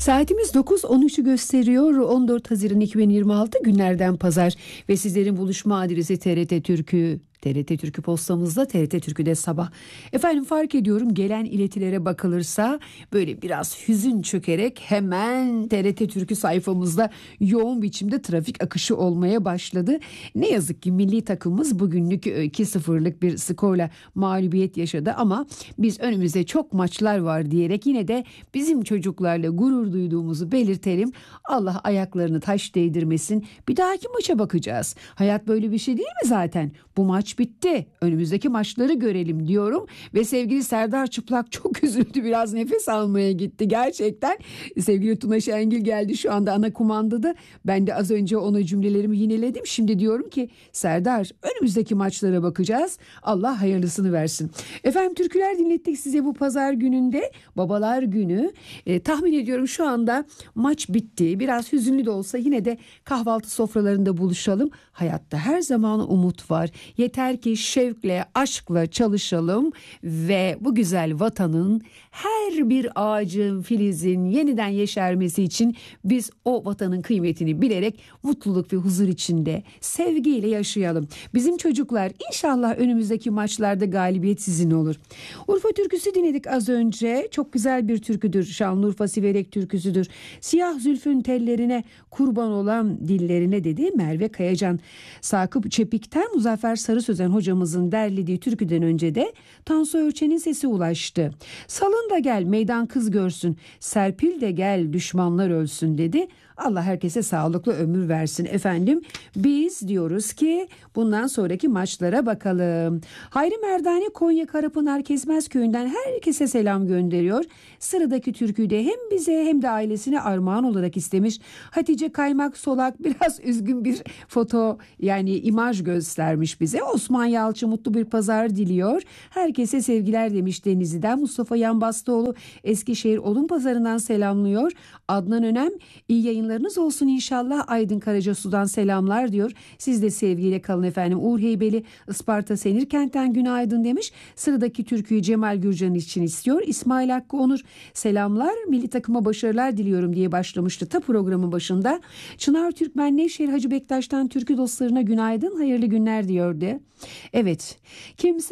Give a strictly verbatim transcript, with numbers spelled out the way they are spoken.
Saatimiz dokuz on üçü gösteriyor. on dört Haziran iki bin yirmi altı günlerden pazar ve sizlerin buluşma adresi T R T Türkü. T R T Türkü postamızda, T R T Türkü'de sabah. Efendim fark ediyorum gelen iletilere bakılırsa böyle biraz hüzün çökerek hemen T R T Türkü sayfamızda yoğun biçimde trafik akışı olmaya başladı. Ne yazık ki milli takımımız bugünlük iki sıfırlık bir skorla mağlubiyet yaşadı ama biz önümüzde çok maçlar var diyerek yine de bizim çocuklarla gurur duyduğumuzu belirtelim. Allah ayaklarını taş değdirmesin. Bir dahaki maça bakacağız. Hayat böyle bir şey değil mi zaten? Bu maç bitti. Önümüzdeki maçları görelim diyorum. Ve sevgili Serdar Çıplak çok üzüldü. Biraz nefes almaya gitti. Gerçekten sevgili Tuna Şengil geldi şu anda ana kumandada. Ben de az önce ona cümlelerimi yineledim. Şimdi diyorum ki Serdar önümüzdeki maçlara bakacağız. Allah hayırlısını versin. Efendim türküler dinlettik size bu pazar gününde. Babalar günü. E, tahmin ediyorum şu anda maç bitti. Biraz hüzünlü de olsa yine de kahvaltı sofralarında buluşalım. Hayatta her zaman umut var. Yeter ki şevkle, aşkla çalışalım ve bu güzel vatanın her bir ağacın, filizin yeniden yeşermesi için biz o vatanın kıymetini bilerek mutluluk ve huzur içinde, sevgiyle yaşayalım. Bizim çocuklar inşallah önümüzdeki maçlarda galibiyet sizin olur. Urfa türküsü dinledik az önce. Çok güzel bir türküdür. Şanlıurfa Siverek türküsüdür. Siyah zülfün tellerine kurban olan dillerine dedi Merve Kayacan. Sakıp Çepik'ten Muzaffer Sarı Sözen hocamızın derlediği türküden önce de Tansu Örçen'in sesi ulaştı. Salın da gel meydan kız görsün, serpil de gel düşmanlar ölsün dedi. Allah herkese sağlıklı ömür versin efendim. Biz diyoruz ki bundan sonraki maçlara bakalım. Hayri Merdane Konya Karapınar Kesmez Köyü'nden herkese selam gönderiyor. Sıradaki türküyü de hem bize hem de ailesine armağan olarak istemiş. Hatice Kaymak Solak biraz üzgün bir foto yani imaj göstermiş bize. Osman Yalçı mutlu bir pazar diliyor. Herkese sevgiler demiş Denizli'den. Mustafa Yanbastoğlu Eskişehir Odun Pazarı'ndan selamlıyor. Adnan Önem iyi yayınlarınız olsun inşallah. Aydın Karacasu'dan selamlar diyor. Siz de sevgiyle kalın efendim. Uğur Heybeli Isparta Senirkent'ten günaydın demiş. Sıradaki türküyü Cemal Gürcan için istiyor. İsmail Hakkı Onur selamlar. Milli takıma başarılar diliyorum diye başlamıştı ta programın başında. Çınar Türkmen Nevşehir Hacı Bektaş'tan türkü dostlarına günaydın hayırlı günler diyordu. Evet kimse